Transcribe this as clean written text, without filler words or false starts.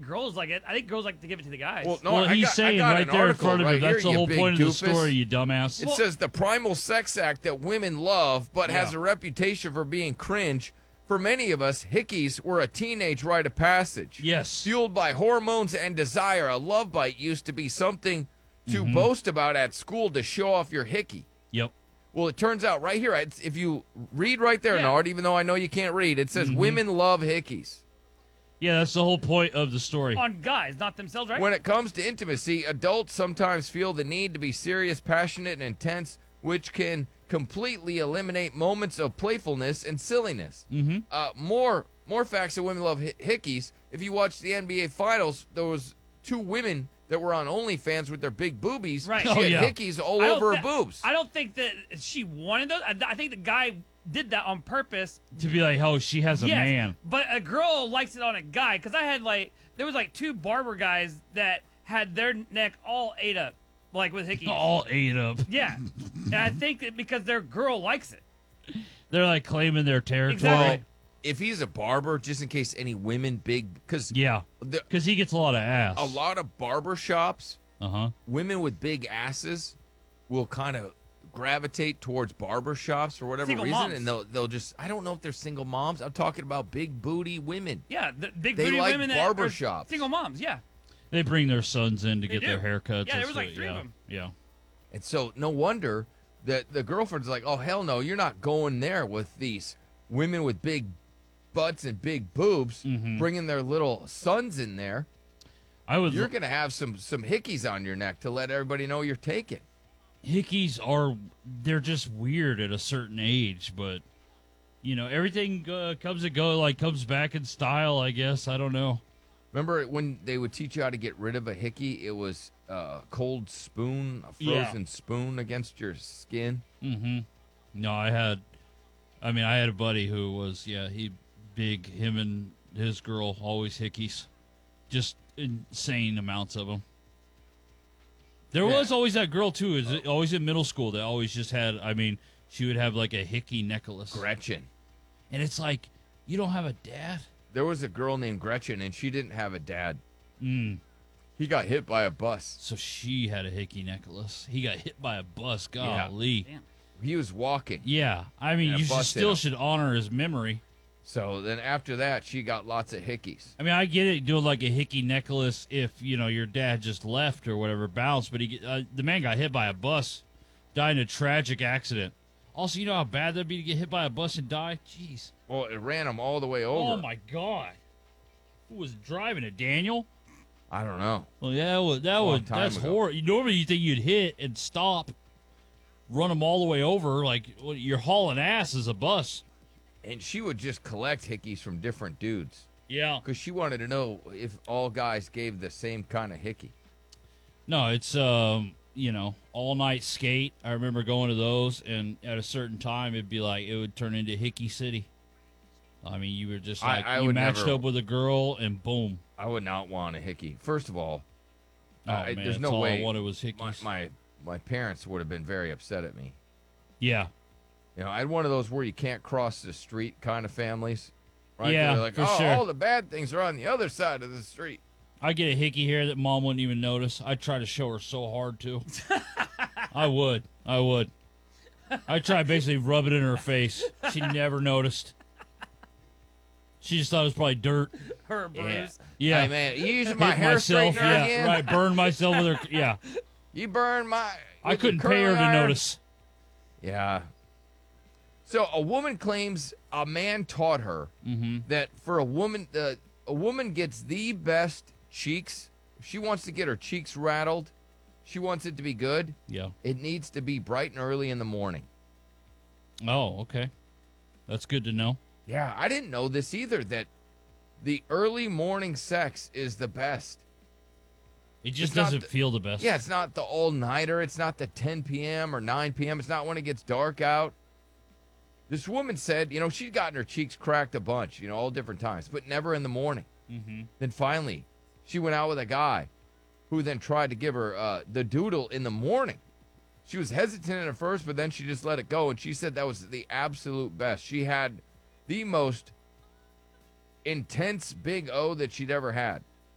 girls like it. I think girls like to give it to the guys. Well, no, Well, he's I saying got right an there in article front of right him. That's here, the you whole big point of the doofus. story, you dumbass. It says the primal sex act that women love, but has Yeah. a reputation for being cringe. For many of us, hickeys were a teenage rite of passage. Yes. Fueled by hormones and desire, a love bite used to be something to boast about at school to show off your hickey. Yep. Well, it turns out right here, if you read right there, Yeah. Nard, even though I know you can't read, it says women love hickeys. Yeah, that's the whole point of the story. On guys, not themselves, right? When it comes to intimacy, adults sometimes feel the need to be serious, passionate, and intense, which can completely eliminate moments of playfulness and silliness. More facts that women love hickeys. If you watch the NBA Finals, there was 2 women that were on OnlyFans with their big boobies. Right. She Oh, had yeah. hickeys all I don't over thi- her boobs. I don't think that she wanted those. I think the guy did that on purpose. To be like, oh, she has a Yes, man. but a girl likes it on a guy. Because I had there was 2 barber guys that had their neck all ate up, like with hickeys. All ate up. Yeah, and I think that because their girl likes it. They're like claiming their territory. Exactly. If he's a barber, just in case any women because Yeah, because he gets a lot of ass. a lot of barber shops, Uh-huh. women with big asses will kind of gravitate towards barber shops for whatever Single reason, moms. and they'll just, I don't know if they're single moms. I'm talking about big booty women. Yeah, the big They booty like women barber that are shops. single moms. Yeah, They bring their sons in to They get their do. haircuts. Yeah, there was That's 3 of yeah, them. Yeah. And so no wonder that the girlfriend's like, oh, hell no, you're not going there with these women with big butts and big boobs bringing their little sons in there. I would. You're going to have some hickeys on your neck to let everybody know you're taking. Hickeys they're just weird at a certain age, but everything comes back in style, I guess. I don't know. Remember when they would teach you how to get rid of a hickey? It was a cold spoon, a Yeah. frozen spoon against your skin. No, I had a buddy who was, him and his girl, always hickeys. Just insane amounts of them. There Yeah. was always that girl, too, always in middle school that always just had, she would have like a hickey necklace. Gretchen. And it's like, you don't have a dad? There was a girl named Gretchen, and she didn't have a dad. Mm. He got hit by a bus. So she had a hickey necklace. He got hit by a bus. Yeah. Golly. Damn. He was walking. Yeah. And a You bus hit still him. should honor his memory. So then after that, she got lots of hickeys. I get it, doing like a hickey necklace if, your dad just left or whatever, bounced, but the man got hit by a bus, died in a tragic accident. Also, you know how bad that'd be to get hit by a bus and die? Jeez. Well, it ran him all the way over. Oh, my God. Who was driving it, Daniel? I don't know. Well, that's time ago. horrible. Normally you think you'd hit and stop, run them all the way over, like you're hauling ass as a bus. And she would just collect hickeys from different dudes Yeah. because she wanted to know if all guys gave the same kind of hickey. No, it's all night skate. I remember going to those, and at a certain time, it'd be like it would turn into Hickey City. You were just like I you would matched never- up with a girl, and boom. I would not want a hickey. First of all, Oh man, there's that's no all way I wanted was Hickeys. my parents would have been very upset at me. Yeah, I had one of those where you can't cross the street kind of families. Right? Yeah, They're like, for oh, sure. all the bad things are on the other side of the street. I get a hickey here that mom wouldn't even notice. I'd try to show her so hard to. I would. I'd try basically rub it in her face. She never noticed. She just thought it was probably dirt. Her bruise. Yeah. Hey, man, you using my Hit hair myself. straightener Yeah, again? right. Burn myself with her. Yeah. You burned my... I with your couldn't pay her curling to iron? notice. Yeah. So a woman claims a man taught her that for a woman gets the best cheeks. If she wants to get her cheeks rattled, she wants it to be good. Yeah. It needs to be bright and early in the morning. Oh, okay. That's good to know. Yeah, I didn't know this either, that the early morning sex is the best. It just It's not doesn't the- feel the best. Yeah, it's not the all-nighter. It's not the 10 p.m. or 9 p.m. It's not when it gets dark out. This woman said, she'd gotten her cheeks cracked a bunch, all different times, but never in the morning. Mm-hmm. Then finally, she went out with a guy who then tried to give her the doodle in the morning. She was hesitant at first, but then she just let it go, and she said that was the absolute best. She had the most intense big O that she'd ever had.